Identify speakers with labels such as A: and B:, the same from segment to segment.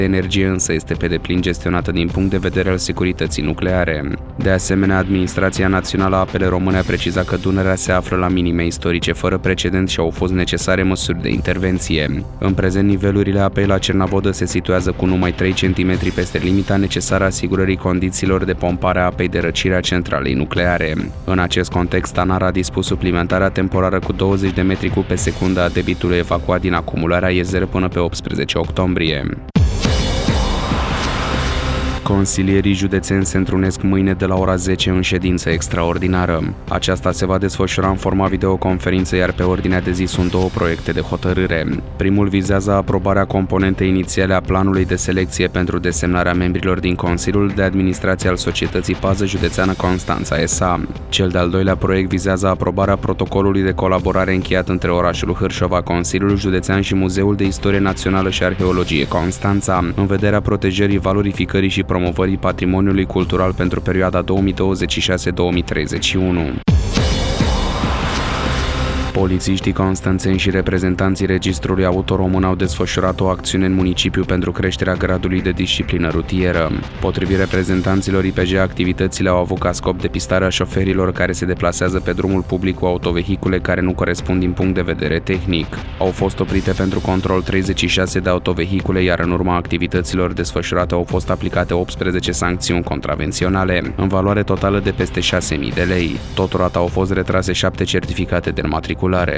A: energie însă este pe deplin gestionată din punct de vedere al securității nucleare. De asemenea, Administrația Națională a Apelor Române a precizat că Dunărea se află la minime istorice fără precedent și au fost necesare măsuri de intervenție. În prezent, nivelurile apei la Cernavodă se situează cu numai 3 cm peste limita necesară asigurării condițiilor de pompare a apei de răcire a centralei nucleare. În acest context, ANAR a dispus suplimentarea temporară cu 20 de metri cub pe secundă a debitului evacuat din acumularea Iezer până pe 18 octombrie. Consilierii județeni se întrunesc mâine de la ora 10 în ședință extraordinară. Aceasta se va desfășura în forma videoconferință, iar pe ordinea de zi sunt două proiecte de hotărâre. Primul vizează aprobarea componentei inițiale a planului de selecție pentru desemnarea membrilor din Consiliul de Administrație al Societății Pază Județeană Constanța S.A. Cel de-al doilea proiect vizează aprobarea protocolului de colaborare încheiat între orașul Hârșova, Consiliul Județean și Muzeul de Istorie Națională și Arheologie Constanța, în vederea protejării, valorificării și promovării patrimoniului cultural pentru perioada 2026-2031. Polițiștii constanțeni și reprezentanții Registrului Auto Român au desfășurat o acțiune în municipiu pentru creșterea gradului de disciplină rutieră. Potrivit reprezentanților IPJ, activitățile au avut ca scop depistarea șoferilor care se deplasează pe drumul public cu autovehicule care nu corespund din punct de vedere tehnic. Au fost oprite pentru control 36 de autovehicule, iar în urma activităților desfășurate au fost aplicate 18 sancțiuni contravenționale, în valoare totală de peste 6.000 de lei. Totodată au fost retrase 7 certificate de înmatriculare.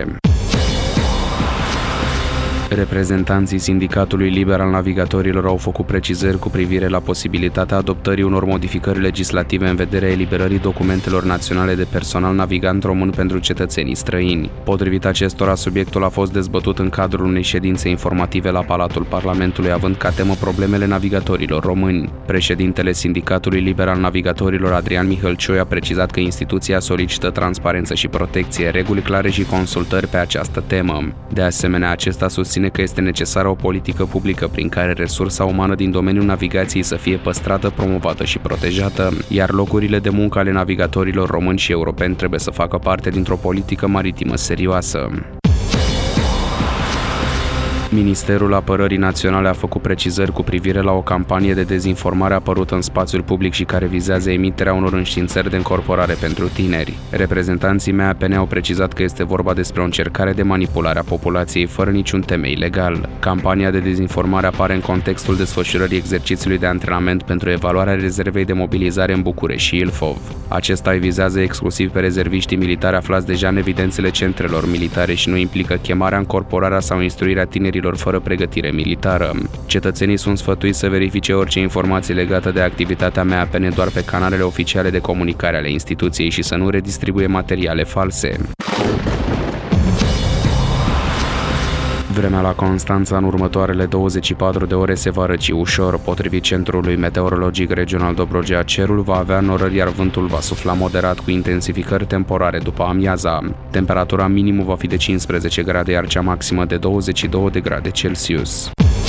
A: Reprezentanții Sindicatului Liber al Navigatorilor au făcut precizări cu privire la posibilitatea adoptării unor modificări legislative în vederea eliberării documentelor naționale de personal navigant român pentru cetățenii străini. Potrivit acestora, subiectul a fost dezbătut în cadrul unei ședințe informative la Palatul Parlamentului, având ca temă problemele navigatorilor români. Președintele Sindicatului Liber al Navigatorilor, Adrian Mihălcioi, a precizat că instituția solicită transparență și protecție, reguli clare și consultări pe această temă. De asemenea, acesta susține că este necesară o politică publică prin care resursa umană din domeniul navigației să fie păstrată, promovată și protejată, iar locurile de muncă ale navigatorilor români și europeni trebuie să facă parte dintr-o politică maritimă serioasă. Ministerul Apărării Naționale a făcut precizări cu privire la o campanie de dezinformare apărută în spațiul public și care vizează emiterea unor înștiințări de încorporare pentru tineri. Reprezentanții MAPN au precizat că este vorba despre o încercare de manipulare a populației fără niciun temei legal. Campania de dezinformare apare în contextul desfășurării exercițiului de antrenament pentru evaluarea rezervei de mobilizare în București și Ilfov. Acesta îi vizează exclusiv pe rezerviștii militari aflați deja în evidențele centrelor militare și nu implică chemarea, încorporarea sau instruirea tinerilor fără pregătire militară. Cetățenii sunt sfătuiți să verifice orice informații legate de activitatea MAPN doar pe canalele oficiale de comunicare ale instituției și să nu redistribuie materiale false. Vremea la Constanța în următoarele 24 de ore se va răci ușor. Potrivit Centrului Meteorologic Regional Dobrogea, cerul va avea norări, iar vântul va sufla moderat cu intensificări temporare după amiaza. Temperatura minimă va fi de 15 grade, iar cea maximă de 22 de grade Celsius.